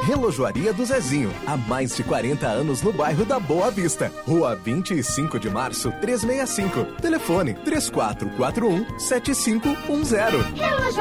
Relojoaria do Zezinho. Há mais de 40 anos no bairro da Boa Vista. Rua 25 de Março, 365. Telefone 3441-7510.